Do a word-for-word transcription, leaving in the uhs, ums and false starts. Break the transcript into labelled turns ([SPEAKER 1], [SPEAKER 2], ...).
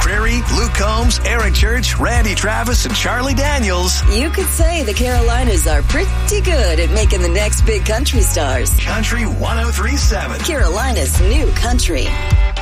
[SPEAKER 1] Prairie, Luke Combs, Eric Church, Randy Travis, and Charlie Daniels.
[SPEAKER 2] You could say the Carolinas are pretty good at making the next big country stars.
[SPEAKER 1] Country one oh three point seven.
[SPEAKER 2] Carolina's new country.